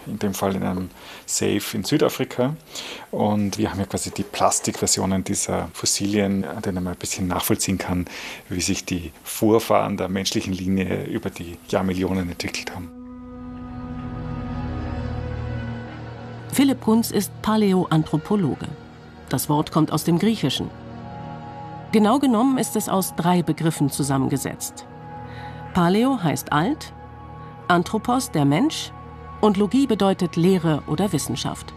in dem Fall in einem Safe in Südafrika. Und wir haben ja quasi die Plastikversionen dieser Fossilien, an denen man ein bisschen nachvollziehen kann, wie sich die Vorfahren der menschlichen Linie über die Jahrmillionen entwickelt haben. Philipp Gunz ist Paläoanthropologe. Das Wort kommt aus dem Griechischen. Genau genommen ist es aus 3 Begriffen zusammengesetzt. Paleo heißt alt, Anthropos der Mensch und Logie bedeutet Lehre oder Wissenschaft.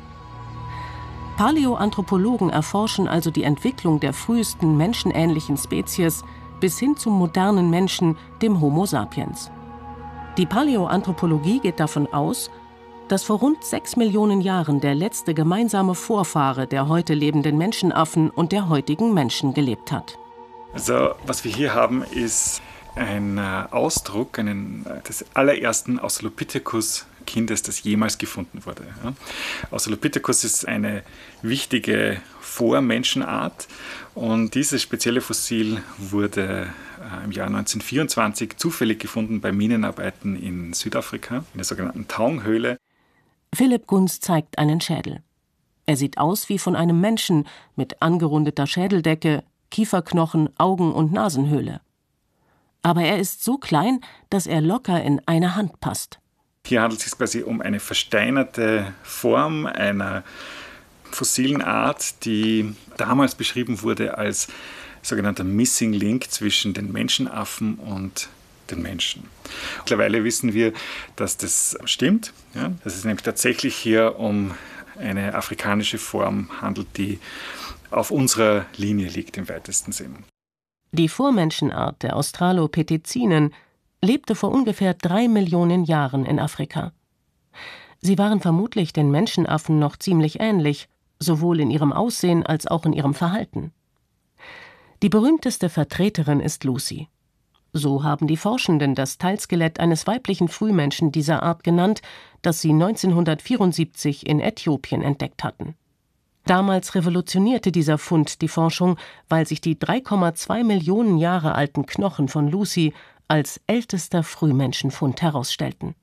Paläoanthropologen erforschen also die Entwicklung der frühesten menschenähnlichen Spezies bis hin zum modernen Menschen, dem Homo sapiens. Die Paläoanthropologie geht davon aus, dass vor rund 6 Millionen Jahren der letzte gemeinsame Vorfahre der heute lebenden Menschenaffen und der heutigen Menschen gelebt hat. Also, was wir hier haben, ist ein Ausdruck des allerersten Australopithecus-Kindes, das jemals gefunden wurde. Ja. Australopithecus ist eine wichtige Vormenschenart und dieses spezielle Fossil wurde im Jahr 1924 zufällig gefunden bei Minenarbeiten in Südafrika, in der sogenannten Taung-Höhle. Philipp Gunz zeigt einen Schädel. Er sieht aus wie von einem Menschen mit angerundeter Schädeldecke, Kieferknochen, Augen- und Nasenhöhle. Aber er ist so klein, dass er locker in eine Hand passt. Hier handelt es sich quasi um eine versteinerte Form einer fossilen Art, die damals beschrieben wurde als sogenannter Missing Link zwischen den Menschenaffen und den Menschen. Mittlerweile wissen wir, dass das stimmt. Ja? Dass es nämlich tatsächlich hier um eine afrikanische Form handelt, die auf unserer Linie liegt im weitesten Sinn. Die Vormenschenart der Australopithecinen lebte vor ungefähr 3 Millionen Jahren in Afrika. Sie waren vermutlich den Menschenaffen noch ziemlich ähnlich, sowohl in ihrem Aussehen als auch in ihrem Verhalten. Die berühmteste Vertreterin ist Lucy. So haben die Forschenden das Teilskelett eines weiblichen Frühmenschen dieser Art genannt, das sie 1974 in Äthiopien entdeckt hatten. Damals revolutionierte dieser Fund die Forschung, weil sich die 3,2 Millionen Jahre alten Knochen von Lucy als ältester Frühmenschenfund herausstellten.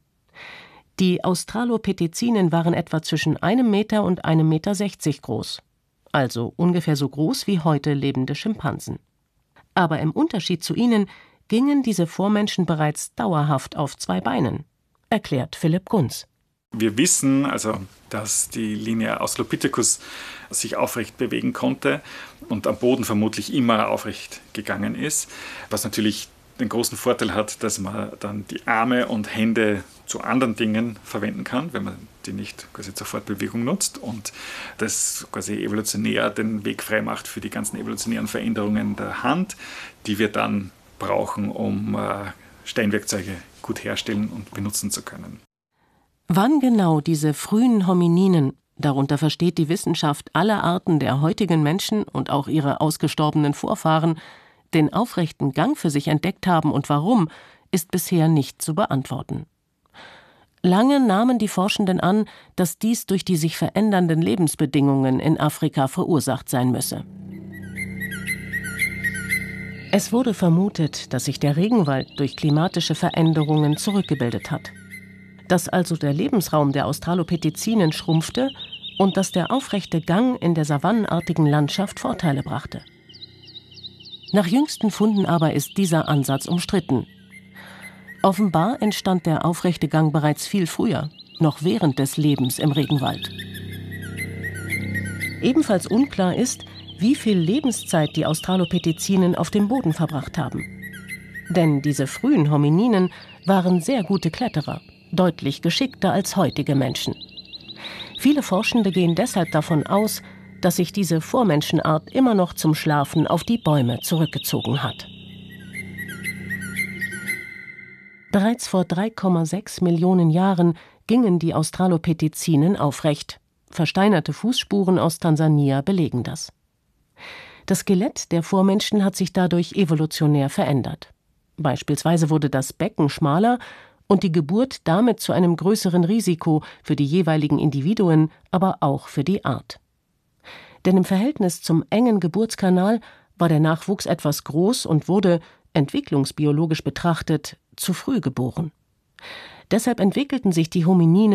Die Australopithecinen waren etwa zwischen 1 Meter und 1,60 Meter groß, also ungefähr so groß wie heute lebende Schimpansen. Aber im Unterschied zu ihnen gingen diese Vormenschen bereits dauerhaft auf 2 Beinen, erklärt Philipp Gunz. Wir wissen also, dass die Linie Australopithecus sich aufrecht bewegen konnte und am Boden vermutlich immer aufrecht gegangen ist, was natürlich den großen Vorteil hat, dass man dann die Arme und Hände zu anderen Dingen verwenden kann, wenn man die nicht quasi zur Fortbewegung nutzt und das quasi evolutionär den Weg frei macht für die ganzen evolutionären Veränderungen der Hand, die wir dann brauchen, um Steinwerkzeuge gut herstellen und benutzen zu können. Wann genau diese frühen Homininen, darunter versteht die Wissenschaft alle Arten der heutigen Menschen und auch ihre ausgestorbenen Vorfahren, den aufrechten Gang für sich entdeckt haben und warum, ist bisher nicht zu beantworten. Lange nahmen die Forschenden an, dass dies durch die sich verändernden Lebensbedingungen in Afrika verursacht sein müsse. Es wurde vermutet, dass sich der Regenwald durch klimatische Veränderungen zurückgebildet hat. Dass also der Lebensraum der Australopithecinen schrumpfte und dass der aufrechte Gang in der savannenartigen Landschaft Vorteile brachte. Nach jüngsten Funden aber ist dieser Ansatz umstritten. Offenbar entstand der aufrechte Gang bereits viel früher, noch während des Lebens im Regenwald. Ebenfalls unklar ist, wie viel Lebenszeit die Australopithecinen auf dem Boden verbracht haben. Denn diese frühen Homininen waren sehr gute Kletterer, deutlich geschickter als heutige Menschen. Viele Forschende gehen deshalb davon aus, dass sich diese Vormenschenart immer noch zum Schlafen auf die Bäume zurückgezogen hat. Bereits vor 3,6 Millionen Jahren gingen die Australopithecinen aufrecht. Versteinerte Fußspuren aus Tansania belegen das. Das Skelett der Vormenschen hat sich dadurch evolutionär verändert. Beispielsweise wurde das Becken schmaler und die Geburt damit zu einem größeren Risiko für die jeweiligen Individuen, aber auch für die Art. Denn im Verhältnis zum engen Geburtskanal war der Nachwuchs etwas groß und wurde, entwicklungsbiologisch betrachtet, zu früh geboren. Deshalb entwickelten sich die Homininen